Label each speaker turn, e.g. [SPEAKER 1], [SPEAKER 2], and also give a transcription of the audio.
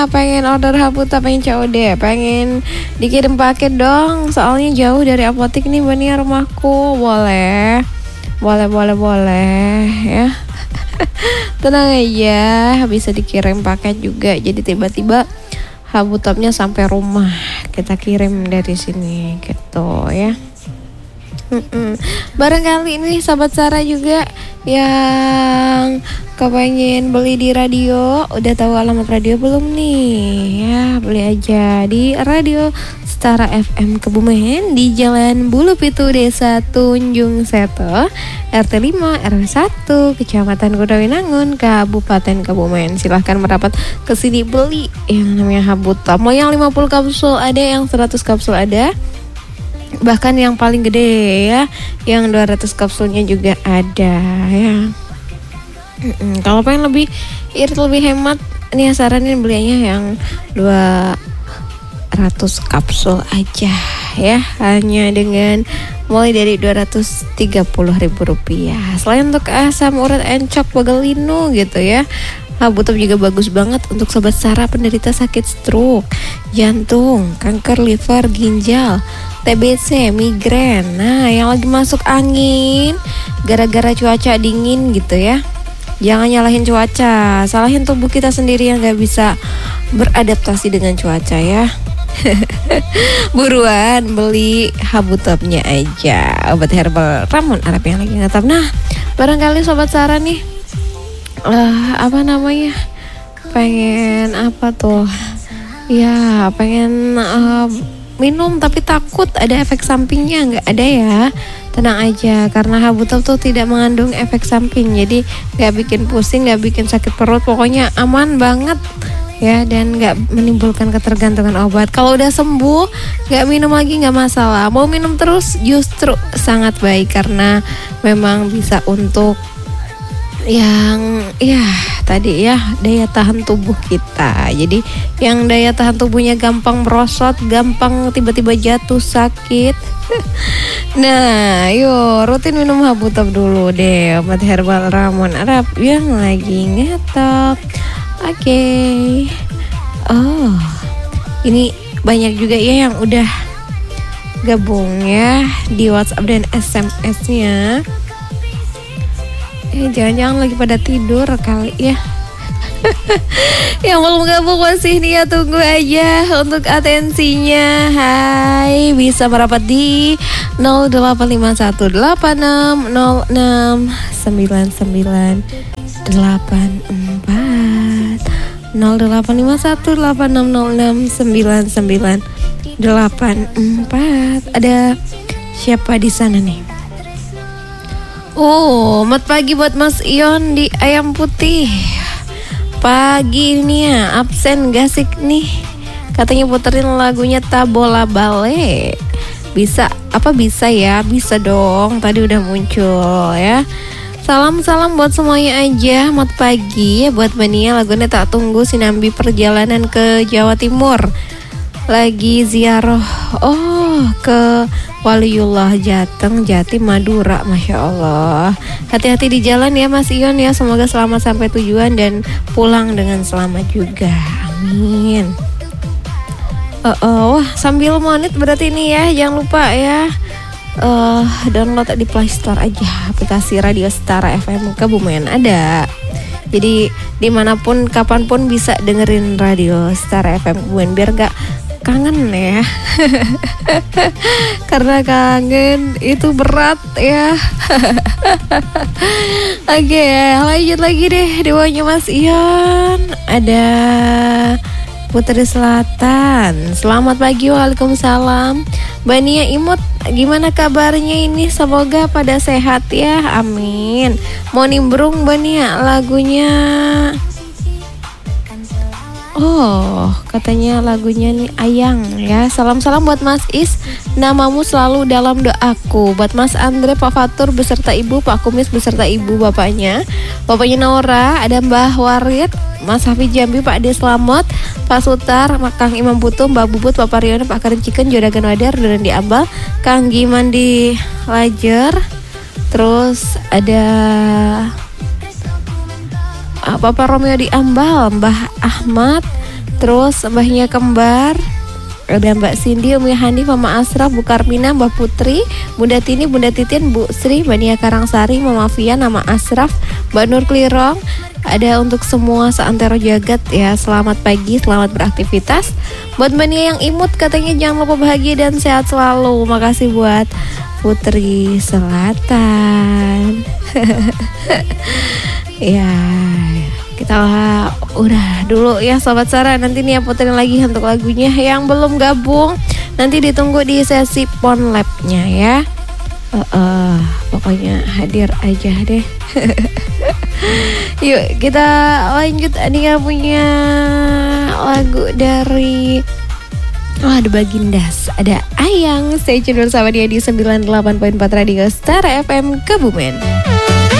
[SPEAKER 1] Pengen order haputa, pengen COD, pengen dikirim paket dong. Soalnya jauh dari apotik nih Bania rumahku. Boleh ya. Tenang aja, bisa dikirim paket juga. Jadi tiba-tiba habutopnya sampai rumah, kita kirim dari sini gitu ya. Barangkali ini sahabat Sarah juga yang kepengen beli di radio, udah tahu alamat radio belum nih? Ya, beli aja di Radio Setara FM Kebumen di Jalan Bulu Pitu, Desa Tunjung Seto, RT 5 RW 1, Kecamatan Kudawinangun, Kabupaten Kebumen. Silahkan merapat ke sini beli yang namanya habuta. Mau yang 50 kapsul ada, yang 100 kapsul ada. Bahkan yang paling gede ya, yang 200 kapsulnya juga ada ya. Kalau pengen lebih irit, lebih hemat, nih saranin belinya yang 200 kapsul aja ya, hanya dengan mulai dari Rp230.000. Selain untuk asam urat, encok, bagelinu gitu ya, habutop juga bagus banget untuk sobat Sarah penderita sakit stroke, jantung, kanker liver, ginjal, TBC, migrain. Nah, yang lagi masuk angin gara-gara cuaca dingin gitu ya, jangan nyalahin cuaca, salahin tubuh kita sendiri yang gak bisa beradaptasi dengan cuaca ya. Buruan beli habutopnya aja, obat herbal ramuan Arab yang lagi ngetop. Nah, barangkali sobat Sarah nih pengen apa tuh ya, pengen minum tapi takut ada efek sampingnya. Nggak ada ya, tenang aja, karena habutop tuh tidak mengandung efek samping, jadi nggak bikin pusing, nggak bikin sakit perut, pokoknya aman banget ya, dan nggak menimbulkan ketergantungan obat. Kalau udah sembuh nggak minum lagi nggak masalah, mau minum terus justru sangat baik, karena memang bisa untuk yang ya tadi ya, daya tahan tubuh kita. Jadi yang daya tahan tubuhnya gampang merosot, gampang tiba-tiba jatuh sakit. Nah, yuk rutin minum habutop dulu deh, obat herbal ramuan Arab yang lagi ngetop. Oke. Oh, ini banyak juga ya yang udah gabung ya di WhatsApp dan SMS-nya. Jangan-jangan lagi pada tidur kali ya. Yang belum gabung masih nih ya, tunggu aja untuk atensinya. Hai, bisa merapat di 0851860994, 0851860994. Ada siapa di sana nih? Oh, selamat pagi buat Mas Ion di Ayam Putih. Pagi ini ya, absen gasik nih. Katanya puterin lagunya Tabola Bale. Bisa ya? Bisa dong, tadi udah muncul ya. Salam-salam buat semuanya aja. Selamat pagi ya buat Bania, lagunya Tak Tunggu Sinambi perjalanan ke Jawa Timur. Lagi ziarah ke Waliullah Jateng, Jatim, Madura. Masya Allah. Hati-hati di jalan ya Mas Ion ya, semoga selamat sampai tujuan dan pulang dengan selamat juga, amin. Wah, sambil monit berarti ini ya, jangan lupa ya download di Play Store aja aplikasi Radio Setara FM Kebumen. Ada, jadi dimanapun kapanpun bisa dengerin Radio Setara FM Kebumen, biar gak kangen ya. Karena kangen itu berat ya. Oke, lanjut lagi deh, dewanya Mas Ion. Ada Putri Selatan. Selamat pagi, waalaikumsalam. Bania Imut, gimana kabarnya ini? Semoga pada sehat ya, amin. Mau nimbrung Bania lagunya. Oh, katanya lagunya nih Ayang ya. Salam-salam buat Mas Is, namamu selalu dalam doaku. Buat Mas Andre, Pak Fatur beserta ibu, Pak Kumis beserta ibu bapaknya Naura, ada Mbah Warid, Mas Hafiz Jambi, Pak Ade Slamet, Pak Sutar, Kang Imam Putu, Mbak Bubut, Pak Pariono, Pak Karim Ciken, Jodagan Wadar, Duran di Ambal, Kang Giman di Lajer. Terus ada Bapak Romeo di Ambal, Mbah Ahmad, Terus mbahnya kembar, ada Mbak Cindy, Umi Hanif, Mama Asraf, Bu Karmina, Mbak Putri, Bunda Tini, Bunda Titin, Bu Sri, Mbak Nia Karangsari, Mama Fian, Mama Asraf, Mbak Nur Klirong. Ada untuk semua seantero jagat ya. Selamat pagi, selamat beraktivitas. Buat Mbak Nia yang imut katanya jangan lupa bahagia dan sehat selalu. Makasih buat Putri Selatan. Ya, kita udah dulu ya Sobat Sarah. Nanti nih puterin lagi untuk lagunya. Yang belum gabung nanti ditunggu di sesi Pon Lab-nya ya. Pokoknya hadir aja deh. Yuk kita lanjut. Ania punya lagu dari ada Bagindas, ada Ayang. Stay tune bersama dia di 98.4 Radio Star FM Kebumen.